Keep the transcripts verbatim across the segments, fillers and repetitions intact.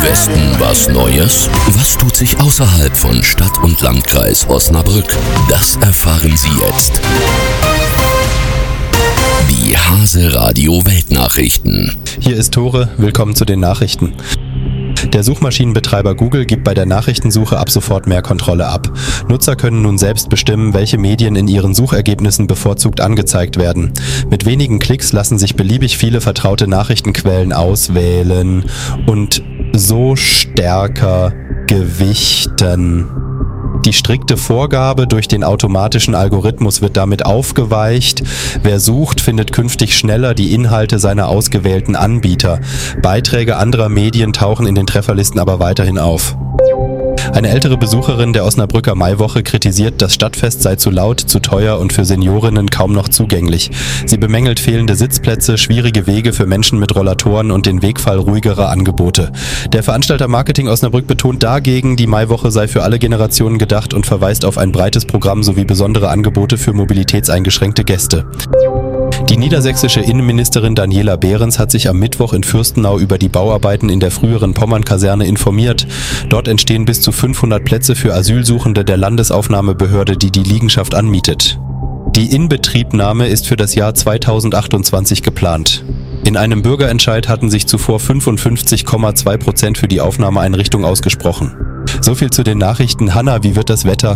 Im Westen was Neues? Was tut sich außerhalb von Stadt und Landkreis Osnabrück? Das erfahren Sie jetzt. Die Hase Radio Weltnachrichten. Hier ist Tore, willkommen zu den Nachrichten. Der Suchmaschinenbetreiber Google gibt bei der Nachrichtensuche ab sofort mehr Kontrolle ab. Nutzer können nun selbst bestimmen, welche Medien in ihren Suchergebnissen bevorzugt angezeigt werden. Mit wenigen Klicks lassen sich beliebig viele vertraute Nachrichtenquellen auswählen und so stärker gewichten. Die strikte Vorgabe durch den automatischen Algorithmus wird damit aufgeweicht. Wer sucht, findet künftig schneller die Inhalte seiner ausgewählten Anbieter. Beiträge anderer Medien tauchen in den Trefferlisten aber weiterhin auf. Eine ältere Besucherin der Osnabrücker Maiwoche kritisiert, das Stadtfest sei zu laut, zu teuer und für Seniorinnen kaum noch zugänglich. Sie bemängelt fehlende Sitzplätze, schwierige Wege für Menschen mit Rollatoren und den Wegfall ruhigerer Angebote. Der Veranstalter Marketing Osnabrück betont dagegen, die Maiwoche sei für alle Generationen gedacht und verweist auf ein breites Programm sowie besondere Angebote für mobilitätseingeschränkte Gäste. Die niedersächsische Innenministerin Daniela Behrens hat sich am Mittwoch in Fürstenau über die Bauarbeiten in der früheren Pommern-Kaserne informiert. Dort entstehen bis zu fünfhundert Plätze für Asylsuchende der Landesaufnahmebehörde, die die Liegenschaft anmietet. Die Inbetriebnahme ist für das Jahr zweitausendachtundzwanzig geplant. In einem Bürgerentscheid hatten sich zuvor fünfundfünfzig Komma zwei Prozent für die Aufnahmeeinrichtung ausgesprochen. So viel zu den Nachrichten. Hanna, wie wird das Wetter?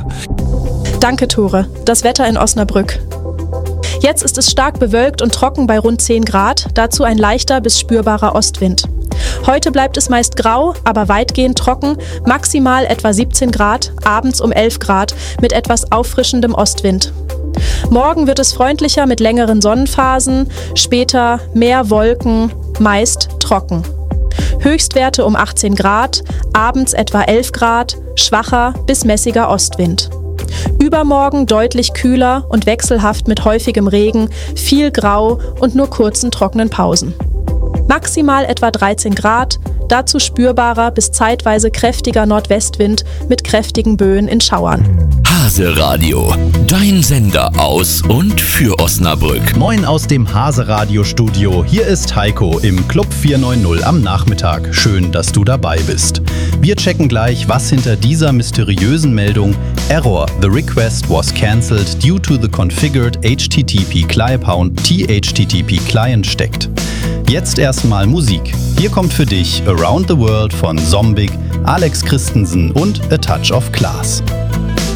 Danke, Tore. Das Wetter in Osnabrück. Jetzt ist es stark bewölkt und trocken bei rund zehn Grad, dazu ein leichter bis spürbarer Ostwind. Heute bleibt es meist grau, aber weitgehend trocken, maximal etwa siebzehn Grad, abends um elf Grad mit etwas auffrischendem Ostwind. Morgen wird es freundlicher mit längeren Sonnenphasen, später mehr Wolken, meist trocken. Höchstwerte um achtzehn Grad, abends etwa elf Grad, schwacher bis mäßiger Ostwind. Übermorgen deutlich kühler und wechselhaft mit häufigem Regen, viel Grau und nur kurzen trockenen Pausen. Maximal etwa dreizehn Grad, dazu spürbarer bis zeitweise kräftiger Nordwestwind mit kräftigen Böen in Schauern. Hase Radio, dein Sender aus und für Osnabrück. Moin aus dem Hase Radio Studio. Hier ist Heiko im Club vier neun null am Nachmittag. Schön, dass du dabei bist. Wir checken gleich, was hinter dieser mysteriösen Meldung Error, the request was cancelled due to the configured H T T P Client T H T T P Client steckt. Jetzt erstmal Musik. Hier kommt für dich Around the World von Zombig, Alex Christensen und A Touch of Class.